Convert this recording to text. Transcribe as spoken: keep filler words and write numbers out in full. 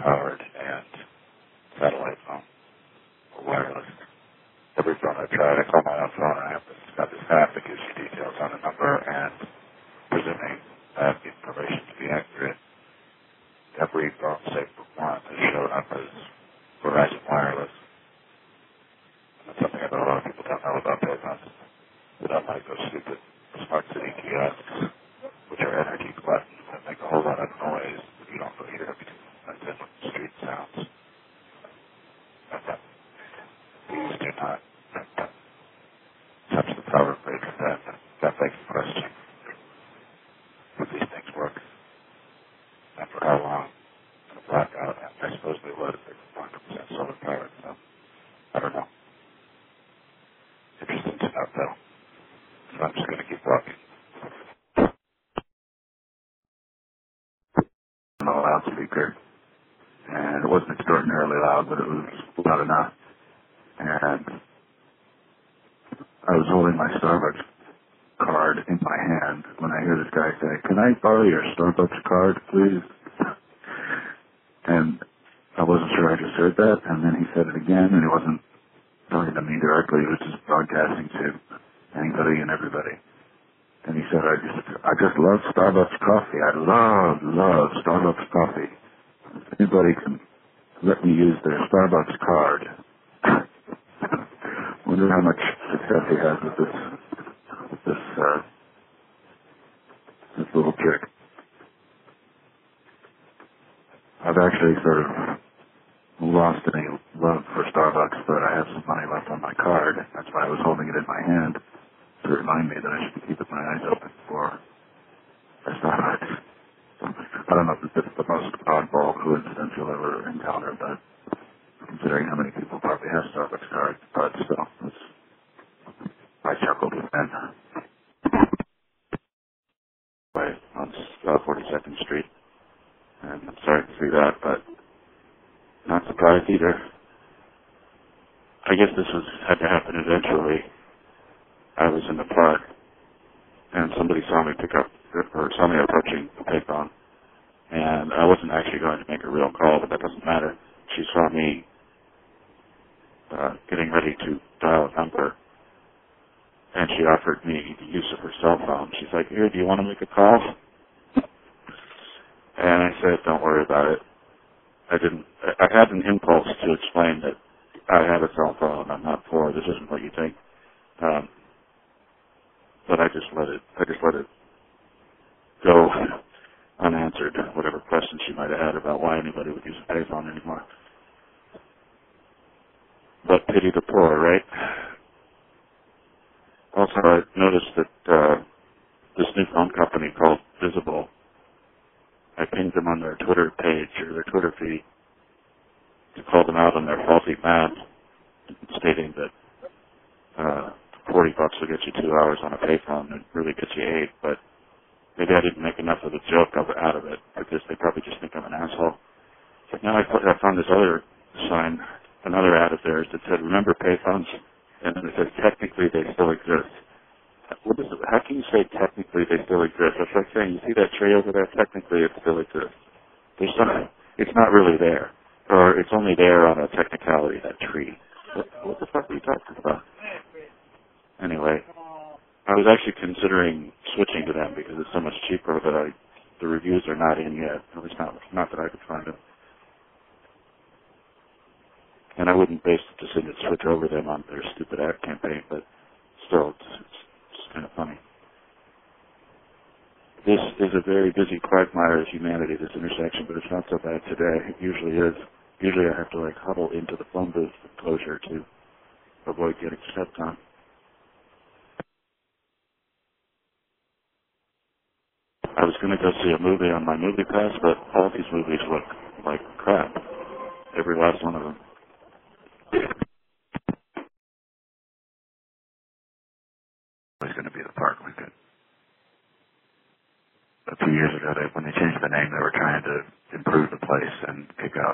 powered and satellite phone or wireless. Every phone I tried, I call my own phone and I have this, got this app that gives you details on the number, and presuming that information to be accurate, every phone save for one has shown up as Verizon Wireless. That's something I know a lot of people don't know about payphones. They don't like those stupid smart city kiosks, which are energy buttons that make a whole lot of noise if you don't really hear everything that's in street sounds. These do not touch the power grid, and that begs the question, would these things work? And for how long? In a blackout, and I suppose they would if they're one hundred percent solar powered, so I don't know. Interesting to know, though. So I'm just going to keep walking. On a loudspeaker, and it wasn't extraordinarily loud, but it was loud enough. And I was holding my Starbucks card in my hand when I hear this guy say, "Can I borrow your Starbucks card, please?" And I wasn't sure I just heard that, and then he said it again, and he wasn't talking to me directly, he was just broadcasting to anybody and everybody. And he said, I just I just love Starbucks coffee. I love, love Starbucks coffee. If anybody can let me use their Starbucks card. Wonder how much success he has with this with this uh, this little trick. I've actually sort of lost any love for Starbucks, but I have some money left on my card. That's why I was holding it in my hand to remind me that I should be keeping my eyes open for for Starbucks. I don't know if it's the most oddball coincidence you'll ever encounter, but considering how many people probably have Starbucks cards, but still, it's, I chuckled with Ben. Right, on uh, forty-second Street, and I'm sorry to see that, but not surprised either. I guess this was had to happen eventually. I was in the park, and somebody saw me pick up, or saw me approaching the payphone, and I wasn't actually going to make a real call, but that doesn't matter. She saw me uh, getting ready to dial a number, and she offered me the use of her cell phone. She's like, "Here, do you want to make a call?" And I said, "Don't worry about it." I didn't. I had an impulse to explain that I have a cell phone. I'm not poor. This isn't what you think. Um, but I just let it. I just let it go unanswered. Whatever questions she might have had about why anybody would use a payphone anymore. But pity the poor, right? Also, I noticed that uh, this new phone company called Visible, I pinged them on their Twitter page or their Twitter feed to call them out on their faulty math, stating that uh, forty bucks will get you two hours on a payphone and really gets you eight. But maybe I didn't make enough of a joke of, out of it, because they probably just think I'm an asshole. So now I, put, I found this other sign, another ad of theirs that said, "Remember payphones?" And then it says, "Technically they still exist." What is it? How can you say technically they still exist? That's like saying, you see that tree over there? Technically it still exists. There's some, it's not really there. Or it's only there on a technicality, that tree. What, what the fuck are you talking about? Anyway, I was actually considering switching to them because it's so much cheaper, but I, the reviews are not in yet. At least not, not that I could find them. And I wouldn't base the decision to switch over them on their stupid ad campaign, but still, it's, it's, it's kind of funny. This is a very busy quagmire of humanity, this intersection, but it's not so bad today. It usually is. Usually I have to like huddle into the phone booth enclosure to avoid getting stepped on. I was going to go see a movie on my movie pass, but all these movies look like crap. Every last one of them.